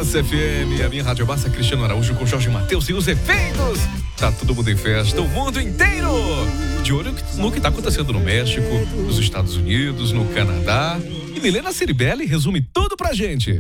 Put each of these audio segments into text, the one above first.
Massa FM, a minha Rádio Massa, Cristiano Araújo com Jorge Mateus e os efeitos. Tá todo mundo em festa, o mundo inteiro. De olho no que tá acontecendo no México, nos Estados Unidos, no Canadá. E Milena Ciribelli resume tudo pra gente.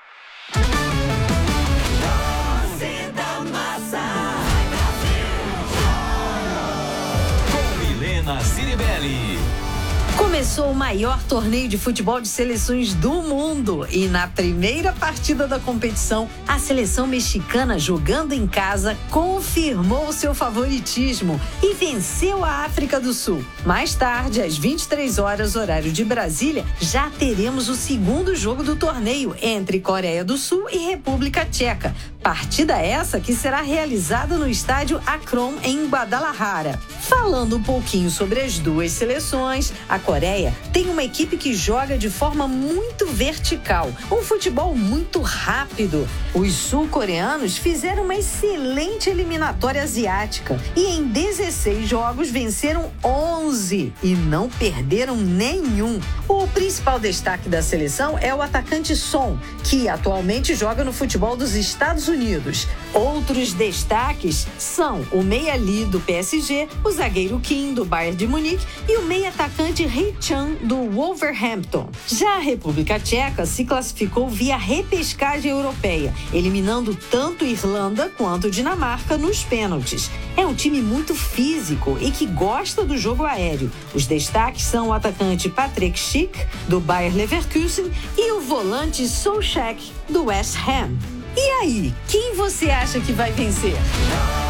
Com Milena Ciribelli. Começou o maior torneio de futebol de seleções do mundo e na primeira partida da competição, a seleção mexicana, jogando em casa, confirmou seu favoritismo e venceu a África do Sul. Mais tarde, às 23 horas, horário de Brasília, já teremos o segundo jogo do torneio entre Coreia do Sul e República Tcheca. Partida essa que será realizada no estádio Akron, em Guadalajara. Falando um pouquinho sobre as duas seleções, a Coreia tem uma equipe que joga de forma muito vertical, um futebol muito rápido. Os sul-coreanos fizeram uma excelente eliminatória asiática e em 16 jogos venceram 11 e não perderam nenhum. O principal destaque da seleção é o atacante Son, que atualmente joga no futebol dos Estados Unidos. Outros destaques são o meia Lee do PSG, o zagueiro Kim do Bayern de Munique e o meia atacante Hee-chan do Wolverhampton. Já a República Tcheca se classificou via repescagem europeia, eliminando tanto Irlanda quanto Dinamarca nos pênaltis. É um time muito físico e que gosta do jogo aéreo. Os destaques são o atacante Patrick Schick do Bayer Leverkusen e o volante Soucek do West Ham. E aí, quem você acha que vai vencer?